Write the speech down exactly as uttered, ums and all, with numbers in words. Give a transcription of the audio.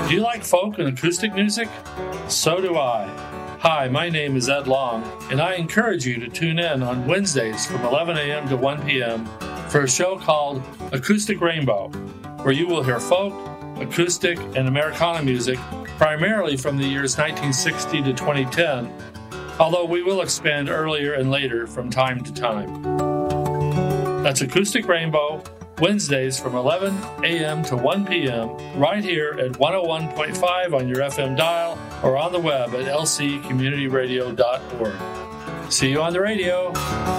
Do you like folk and acoustic music? So do I. Hi, my name is Ed Long, and I encourage you to tune in on Wednesdays from eleven a.m. to one p.m. for a show called Acoustic Rainbow, where you will hear folk, acoustic, and Americana music, primarily from the years nineteen sixty to twenty ten, although we will expand earlier and later from time to time. That's Acoustic Rainbow, Wednesdays from eleven a.m. to one p.m. right here at one oh one point five on your F M dial or on the web at l c community radio dot org. See you on the radio.